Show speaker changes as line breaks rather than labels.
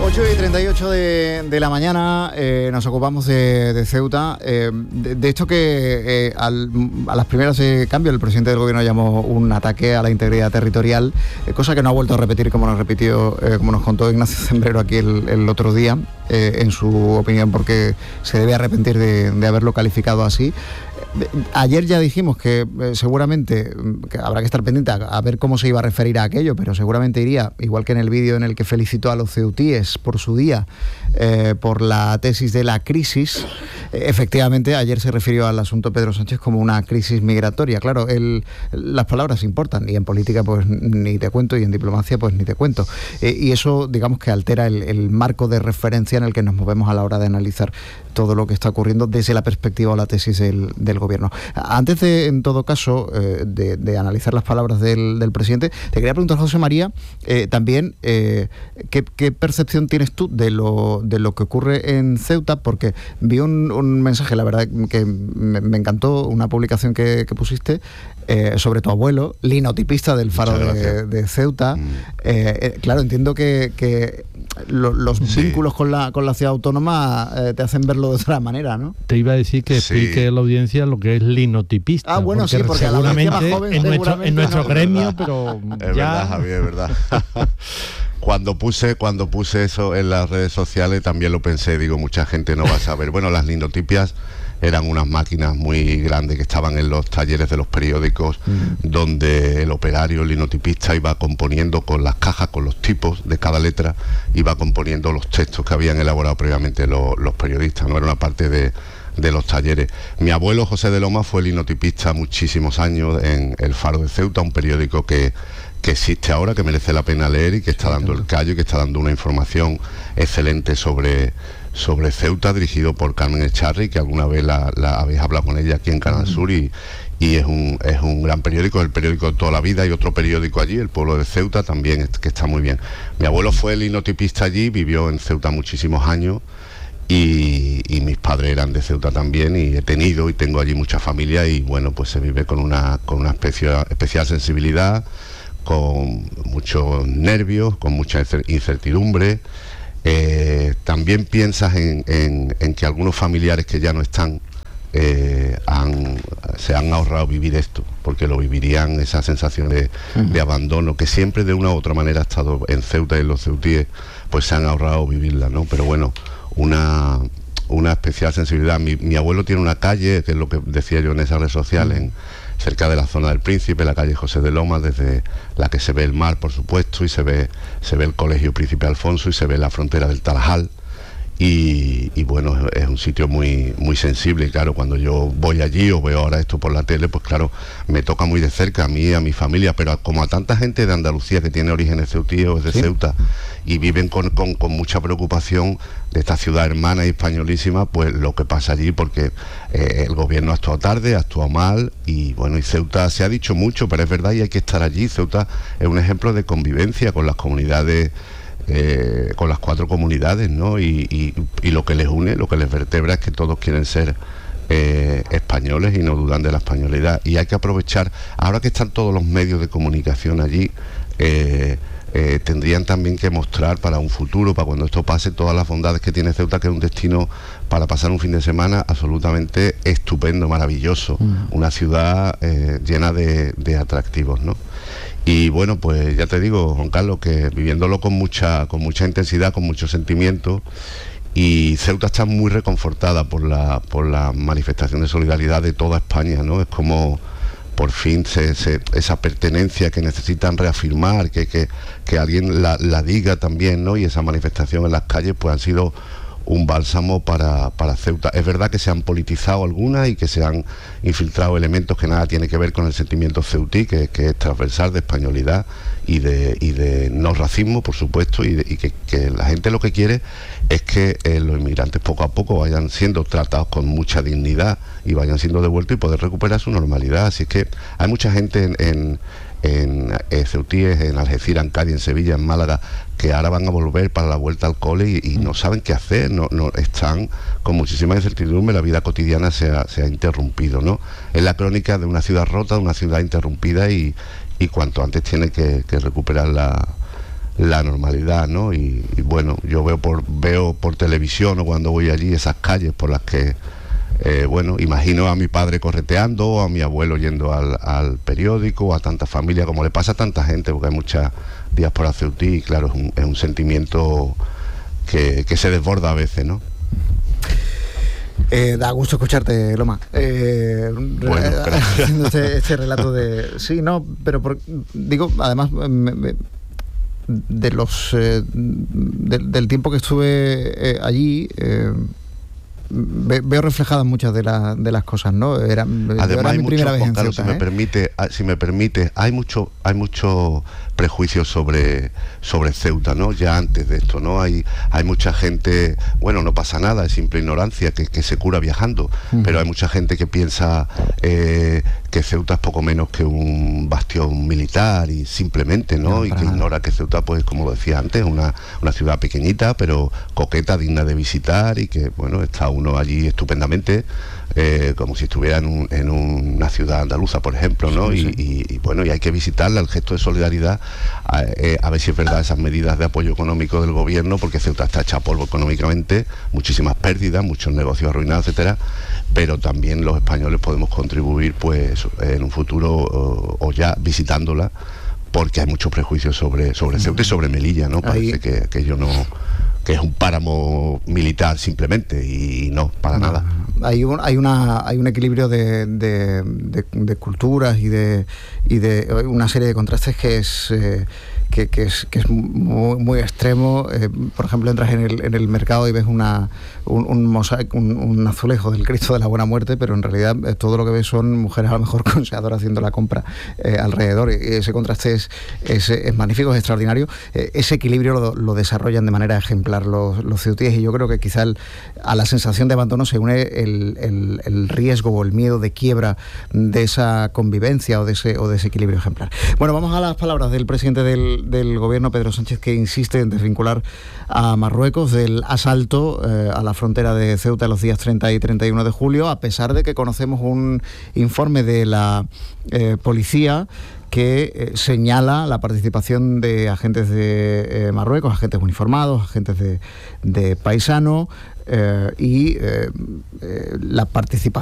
8:38 de la mañana, nos ocupamos de Ceuta, de esto que a las primeras de cambio el presidente del gobierno llamó un ataque a la integridad territorial, cosa que no ha vuelto a repetir como nos contó Ignacio Zembrero aquí el otro día, en su opinión, porque se debe arrepentir de haberlo calificado así. Ayer ya dijimos que seguramente que habrá que estar pendiente a ver cómo se iba a referir a aquello, pero seguramente iría, igual que en el vídeo en el que felicitó a los ceutíes por su día, por la tesis de la crisis. Efectivamente, ayer se refirió al asunto Pedro Sánchez como una crisis migratoria. Claro, las palabras importan, y en política pues ni te cuento, y en diplomacia pues ni te cuento. Y eso, digamos que altera el marco de referencia en el que nos movemos a la hora de analizar todo lo que está ocurriendo desde la perspectiva o la tesis del gobierno. Antes de, en todo caso, de analizar las palabras del presidente, te quería preguntar, José María, también ¿qué percepción tienes tú de lo que ocurre en Ceuta? Porque vi un mensaje, la verdad, que me encantó, una publicación que pusiste sobre tu abuelo, linotipista del Faro de Ceuta. Claro, entiendo que los vínculos con la ciudad autónoma te hacen verlo de otra manera, ¿no?
Te iba a decir que explique a la audiencia lo que es linotipista.
Ah, bueno, porque sí, porque
seguramente
a la más joven,
en nuestro gremio, pero
es
ya...
verdad, Javier, es verdad. Cuando puse eso en las redes sociales también lo pensé, digo, mucha gente no va a saber. Bueno, las linotipias eran unas máquinas muy grandes que estaban en los talleres de los periódicos, donde el operario, el linotipista, iba componiendo con las cajas, con los tipos de cada letra, iba componiendo los textos que habían elaborado previamente los periodistas, no era una parte de los talleres. Mi abuelo José de Loma fue linotipista muchísimos años en El Faro de Ceuta, un periódico que existe ahora, que merece la pena leer y que está dando el callo y que está dando una información excelente sobre Ceuta, dirigido por Carmen Echarri, que alguna vez la habéis hablado con ella aquí en Canal Sur, y es un gran periódico, el periódico de toda la vida. Hay otro periódico allí, El Pueblo de Ceuta, también, que está muy bien. Mi abuelo fue linotipista allí, vivió en Ceuta muchísimos años, y mis padres eran de Ceuta también, y he tenido y tengo allí mucha familia, y bueno, pues se vive con una especial sensibilidad, con muchos nervios, con mucha incertidumbre. También piensas en que algunos familiares que ya no están se han ahorrado vivir esto, porque lo vivirían, esa sensación de abandono, que siempre de una u otra manera ha estado en Ceuta y en los ceutíes, pues se han ahorrado vivirla, ¿no? Pero bueno, una especial sensibilidad. Mi abuelo tiene una calle, que es lo que decía yo en esa red social, cerca de la zona del Príncipe, la calle José de Loma, desde la que se ve el mar, por supuesto, y se ve el Colegio Príncipe Alfonso, y se ve la frontera del Tarajal, y bueno, es un sitio muy, muy sensible. Y claro, cuando yo voy allí o veo ahora esto por la tele, pues claro, me toca muy de cerca a mí, a mi familia, pero como a tanta gente de Andalucía que tiene orígenes ceutíes, de Ceuta, y viven con mucha preocupación de esta ciudad hermana y españolísima, pues lo que pasa allí, porque el gobierno ha actuado tarde, ha actuado mal, y bueno, y Ceuta se ha dicho mucho, pero es verdad, y hay que estar allí. Ceuta es un ejemplo de convivencia con las comunidades, con las 4 comunidades, ¿no? Y lo que les une, lo que les vertebra, es que todos quieren ser españoles y no dudan de la españolidad. Y hay que aprovechar, ahora que están todos los medios de comunicación allí, tendrían también que mostrar para un futuro, para cuando esto pase, todas las bondades que tiene Ceuta, que es un destino para pasar un fin de semana absolutamente estupendo, maravilloso, una ciudad llena de atractivos, ¿no? Y bueno, pues ya te digo, Juan Carlos, que viviéndolo con mucha intensidad, con mucho sentimiento, y Ceuta está muy reconfortada por la manifestación de solidaridad de toda España, ¿no? Es como por fin esa pertenencia que necesitan reafirmar, que alguien la diga también, ¿no? Y esa manifestación en las calles pues han sido un bálsamo para Ceuta. Es verdad que se han politizado algunas y que se han infiltrado elementos que nada tiene que ver con el sentimiento ceutí, que es transversal, de españolidad y de no racismo, por supuesto, y que la gente lo que quiere es que los inmigrantes poco a poco vayan siendo tratados con mucha dignidad y vayan siendo devueltos y poder recuperar su normalidad. Así es que hay mucha gente en ceutíes, en Algeciras, en Cádiz, en Sevilla, en Málaga, que ahora van a volver para la vuelta al cole y no saben qué hacer, no están con muchísima incertidumbre. La vida cotidiana se ha interrumpido, ¿no? Es la crónica de una ciudad rota, de una ciudad interrumpida, y cuanto antes tiene que recuperar la normalidad, ¿no? Y bueno, yo veo por televisión o cuando voy allí esas calles por las que bueno, imagino a mi padre correteando, a mi abuelo yendo al periódico, a tanta familia, como le pasa a tanta gente, porque hay muchas diáspora ceutí, y claro, es un sentimiento que se desborda a veces, ¿no?
Da gusto escucharte, Loma.
Bueno,
haciendo este relato de... Sí, no, pero digo, además... de los del tiempo que estuve allí, veo reflejadas muchas de las cosas, ¿no?
Además, hay
primera vez en
Carlos,
Ceuta,
si me permite, hay mucho prejuicios sobre Ceuta, ¿no? Ya antes de esto, ¿no? Hay mucha gente, bueno, no pasa nada, es simple ignorancia que se cura viajando, pero hay mucha gente que piensa que Ceuta es poco menos que un bastión militar y simplemente, ¿no? Y que ignora que Ceuta, pues como lo decía antes, es una ciudad pequeñita, pero coqueta, digna de visitar, y que, bueno, está uno allí estupendamente, como si estuviera en una ciudad andaluza, por ejemplo, ¿no? Sí, sí. Y bueno, y hay que visitarla, el gesto de solidaridad, a ver si es verdad esas medidas de apoyo económico del gobierno, porque Ceuta está hecha polvo económicamente, muchísimas pérdidas, muchos negocios arruinados, etcétera, pero también los españoles podemos contribuir, pues, en un futuro o ya visitándola, porque hay muchos prejuicios sobre Ceuta y sobre Melilla, ¿no? Parece que yo no... que es un páramo militar simplemente, y no, para nada.
Hay un equilibrio de culturas y de una serie de contrastes que es muy extremo. Por ejemplo, entras en el mercado y ves un mosaico, un azulejo del Cristo de la Buena Muerte, pero en realidad todo lo que ves son mujeres a lo mejor con seador haciendo la compra alrededor. Y ese contraste es magnífico, es extraordinario. Ese equilibrio lo desarrollan de manera ejemplar los ceutíes, y yo creo que quizá a la sensación de abandono se une el riesgo o el miedo de quiebra de esa convivencia o de ese equilibrio ejemplar. Bueno, vamos a las palabras del presidente del gobierno, Pedro Sánchez, que insiste en desvincular a Marruecos del asalto a la frontera de Ceuta los días 30 y 31 de julio, a pesar de que conocemos un informe de la policía que señala la participación de agentes de Marruecos, agentes uniformados, agentes de paisano, y la participación